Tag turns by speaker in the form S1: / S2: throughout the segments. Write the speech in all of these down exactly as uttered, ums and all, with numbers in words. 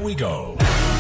S1: we go.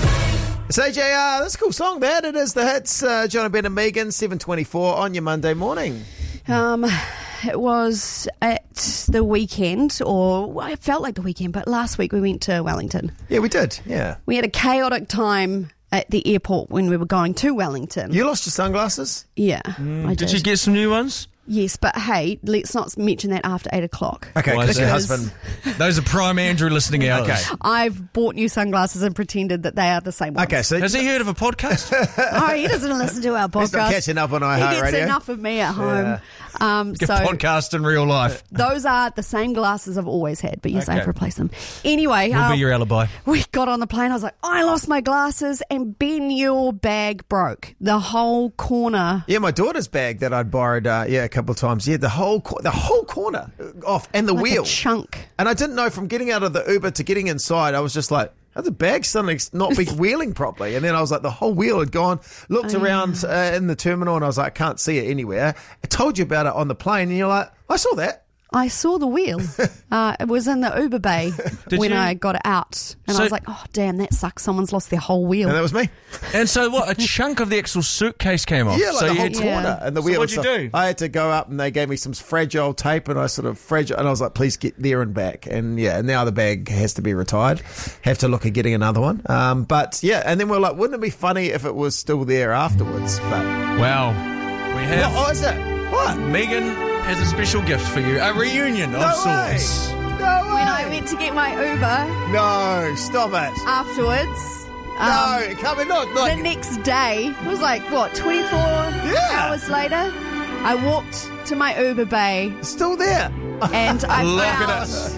S2: It's A J R. That's a cool song, that. It is the hits. Uh, John and Ben and Megan, seven twenty-four on your Monday morning.
S3: Um, it was at the weekend, or well, it felt like the weekend, but last week we went to Wellington.
S2: Yeah, we did. Yeah.
S3: We had a chaotic time at the airport when we were going to Wellington.
S2: You lost your sunglasses?
S3: Yeah, I did.
S4: Did you get some new ones?
S3: Yes, but hey, let's not mention that after eight o'clock.
S2: Okay,
S4: Why
S2: because
S4: is
S2: your
S3: that?
S2: husband...
S4: Those are prime Andrew listening hours.
S2: Okay.
S3: I've bought new sunglasses and pretended that they are the same ones.
S2: Okay, so...
S4: Has he heard of a podcast?
S3: Oh, he doesn't listen to our podcast.
S2: He's not catching up on
S3: He gets
S2: iHeartRadio.
S3: enough of me at home.
S2: Yeah.
S3: Um,
S4: Good
S3: so
S4: podcast in real life.
S3: those are the same glasses I've always had, but yes,
S4: Okay.
S3: I've replaced them. Anyway,
S4: Will
S3: um,
S4: be your alibi.
S3: we got on the plane. I was like, I lost my glasses, and Ben, your bag broke. The whole corner.
S2: Yeah, my daughter's bag that I'd borrowed, uh, yeah, a couple of times. Yeah, the whole co- the whole corner off, and the
S3: Like
S2: wheel.
S3: a chunk.
S2: And I didn't know from getting out of the Uber to getting inside, I was just like, how the bag suddenly not be wheeling properly? And then I was like, the whole wheel had gone. Looked
S3: Oh,
S2: around uh, in the terminal, and I was like, I can't see it anywhere. I told you about it on the plane, and you're like, I saw that.
S3: I saw the wheel. Uh, it was in the Uber bay
S4: Did
S3: when
S4: you?
S3: I got it out. And
S4: So-
S3: I was like, oh, damn, that sucks. Someone's lost their whole wheel.
S2: And that was me.
S4: And so what? A chunk of the actual suitcase came off.
S2: Yeah, like
S4: so
S2: the
S4: you
S2: whole
S4: had to-
S2: corner
S3: Yeah.
S2: and the
S4: So
S2: wheel.
S4: what'd you
S2: So
S4: do?
S2: I had to go up, and they gave me some fragile tape, and I sort of fragile, and I was like, please get there and back. And yeah, now the bag has to be retired. Have to look at getting another one. Um, but yeah, and then we're like, wouldn't it be funny if it was still there afterwards? But
S4: Wow. We have...
S2: oh, is it? What?
S4: Megan has a special gift for you. A reunion of
S2: No way.
S4: sorts.
S2: No way.
S3: When I went to get my Uber
S2: No, stop it.
S3: afterwards,
S2: No, come in, not, not.
S3: the next day, it was like, what, twenty-four
S2: Yeah.
S3: hours later, I walked to my Uber bay
S2: Still there.
S3: and I
S4: Look
S3: found
S4: at us.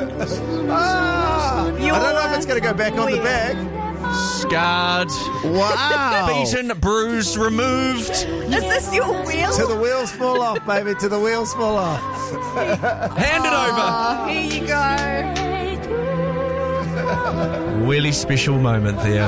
S2: Ah, I don't know if it's going to go back on the
S3: Wheel.
S2: bag.
S4: Scarred,
S2: Wow.
S4: beaten, bruised, removed.
S3: Is this your wheel?
S2: Till the wheels fall off, baby. Till the wheels fall off.
S4: Hand it over.
S3: Oh, here you go.
S4: Really special moment there.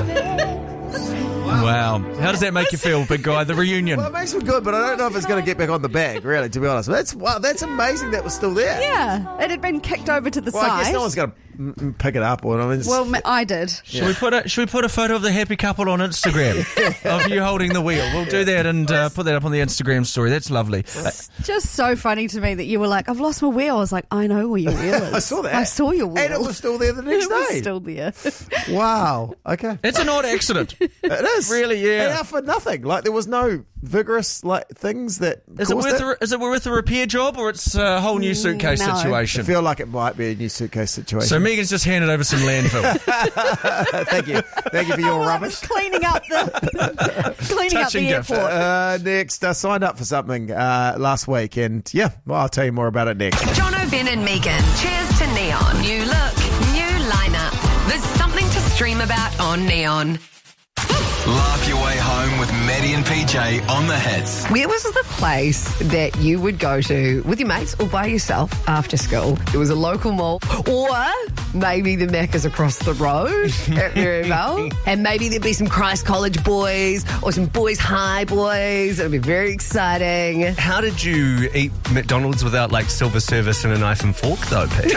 S4: Wow. How does that make you feel, big guy? The reunion.
S2: Well, it makes me good, but I don't know if it's going to get back on the bag, really, to be honest. That's wow, that's amazing that was still there.
S3: Yeah, it had been kicked over to the
S2: Well,
S3: side.
S2: I guess no one's going to mm, mm, pick it up. Or, I mean, it's-
S3: Well, ma- I did.
S4: Should we put a Should we put a photo of the happy couple on Instagram of you holding the wheel? We'll do that and uh, put that up on the Instagram story. That's lovely. Uh,
S3: Just so funny to me that you were like, I've lost my wheel. I was like, I know where your wheel is.
S2: I saw that.
S3: I saw your wheel.
S2: And it was still there the next
S3: It was
S2: day.
S3: still there.
S2: Wow. Okay.
S4: it's an odd accident.
S2: It is.
S4: Really, yeah.
S2: And out for nothing. Like, there was no vigorous like things that
S4: Is it
S2: caused
S4: worth
S2: it.
S4: a, Is it worth a repair job, or it's a whole new suitcase
S3: no.
S2: I
S4: situation?
S2: feel like it might be a new suitcase situation.
S4: So Megan's just handed over some landfill.
S2: Thank you. Thank you for your
S3: I
S2: rubbish.
S3: was cleaning up the cleaning up
S4: Touching
S3: the
S4: gift.
S3: airport.
S2: Uh, next, I signed up for something uh, last week, and yeah, well, I'll tell you more about it next.
S5: John O'Ben and Megan. Cheers to Neon. New look, new lineup. There's something to stream about on Neon.
S6: Laugh your way home with Maddie and P J on the hits.
S7: Where was the place that you would go to with your mates or by yourself after school? It was a local mall, or maybe the Macca's across the road at Maryvale. And maybe there'd be some Christ College boys or some Boys High boys. It would be very exciting.
S8: How did you eat McDonald's without like silver service and a knife and fork though, Paige?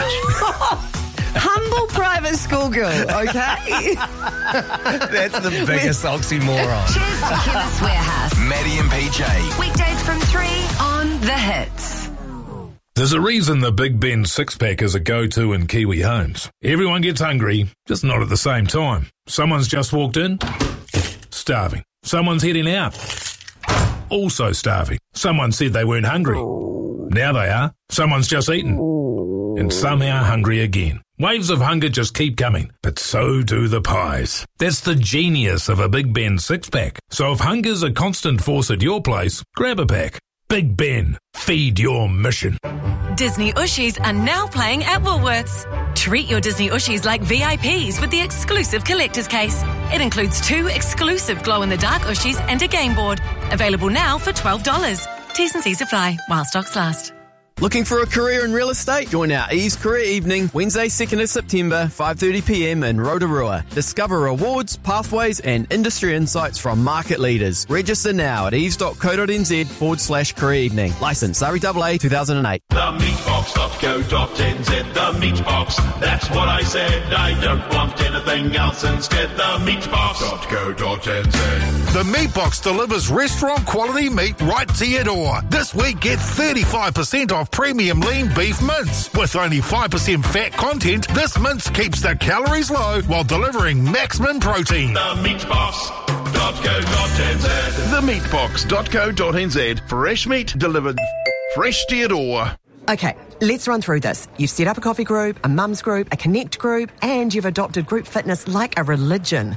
S7: Humble private school girl, okay?
S8: That's the biggest oxymoron.
S5: Cheers to Chemist Warehouse.
S6: Maddie and P J.
S5: Weekdays from three on The Hits.
S1: There's a reason the Big Ben six-pack is a go-to in Kiwi homes. Everyone gets hungry, just not at the same time. Someone's just walked in, starving. Someone's heading out, also starving. Someone said they weren't hungry. Now they are. Someone's just eaten, and somehow hungry again. Waves of hunger just keep coming, but so do the pies. That's the genius of a Big Ben six-pack. So if hunger's a constant force at your place, grab a pack. Big Ben, feed your mission.
S9: Disney Ushies are now playing at Woolworths. Treat your Disney Ushies like V I Ps with the exclusive collector's case. It includes two exclusive glow-in-the-dark Ushies and a game board. Available now for twelve dollars. T's and C's apply while stocks last.
S10: Looking for a career in real estate? Join our Eves Career Evening, Wednesday second of September, five thirty p m in Rotorua. Discover awards, pathways and industry insights from market leaders. Register now at eves.co.nz forward slash career evening. Licence R E A A two thousand eight.
S11: The meatbox dot co dot n z, the meatbox. That's what I said. I don't want anything else instead. The meatbox dot co dot n z.
S1: The Meatbox delivers restaurant quality meat right to your door. This week, get thirty-five percent off premium lean beef mince. With only five percent fat content, this mince keeps the calories low while delivering maximum protein.
S11: The meatbox dot co dot n z.
S12: the meatbox dot co dot n z. Fresh meat delivered fresh to your door.
S13: Okay, let's run through this. You've set up a coffee group, a mums group, a connect group, and you've adopted group fitness like a religion.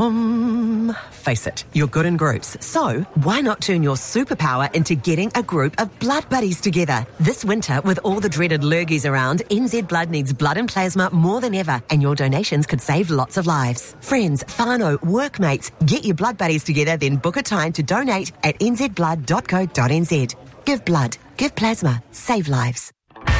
S13: Um, face it, you're good in groups. So, why not turn your superpower into getting a group of blood buddies together? This winter, with all the dreaded lurgies around, N Z Blood needs blood and plasma more than ever, and your donations could save lots of lives. Friends, whānau, workmates, get your blood buddies together, then book a time to donate at n z blood dot co dot n z. Give blood, give plasma, save lives.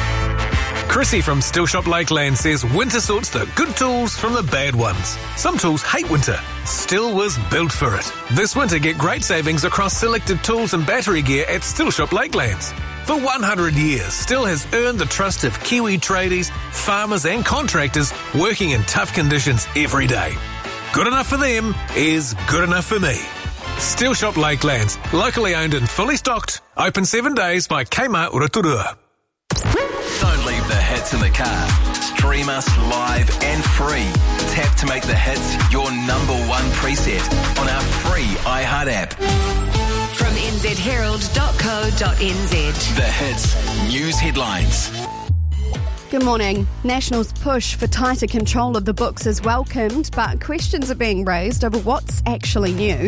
S14: Chrissy from Stillshop Lakeland says winter sorts the good tools from the bad ones. Some tools hate winter. Still was built for it. This winter, get great savings across selected tools and battery gear at Stillshop Lakelands. For one hundred years, Still has earned the trust of Kiwi tradies, farmers and contractors working in tough conditions every day. Good enough for them is good enough for me. Stillshop Lakelands, locally owned and fully stocked. Open seven days by Kmart Rotorua.
S6: Don't leave the hits in the car. Stream us live and free. Tap to make the hits your number one preset on our free iHeart app.
S5: From n z herald dot co dot n z.
S6: The hits news headlines.
S3: Good morning. Nationals' push for tighter control of the books is welcomed, but questions are being raised over what's actually new.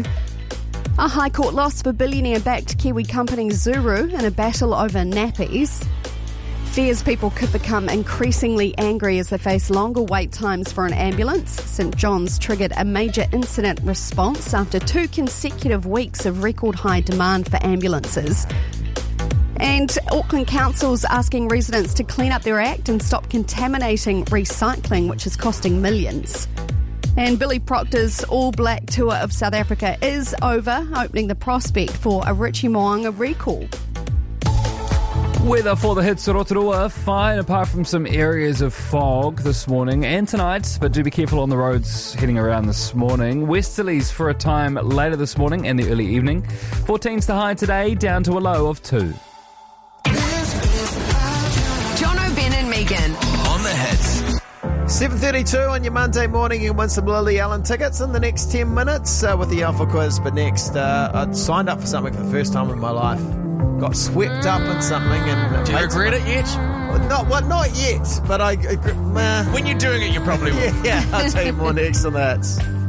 S3: A High Court loss for billionaire-backed Kiwi company Zuru in a battle over nappies. Fears people could become increasingly angry as they face longer wait times for an ambulance. St John's triggered a major incident response after two consecutive weeks of record-high demand for ambulances. And Auckland Council's asking residents to clean up their act and stop contaminating recycling, which is costing millions. And Billy Proctor's All Black Tour of South Africa is over, opening the prospect for a Richie Mo'unga recall.
S15: Weather for the hits Rotorua, fine apart from some areas of fog this morning and tonight, but do be careful on the roads heading around this morning. Westerlies for a time later this morning and the early evening. fourteen's the high today, down to a low of two.
S5: Jono, Ben and Megan.
S6: On the hits.
S2: seven thirty-two on your Monday morning. You can win some Lily Allen tickets in the next ten minutes uh, with the Alpha Quiz. But next, uh, I'd signed up for something for the first time in my life. Got swept up in something. And
S4: do you regret it yet?
S2: Well, not, well, not yet, but I... Uh,
S4: when you're doing it, you probably will.
S2: Yeah, yeah, I'll tell you more next on that.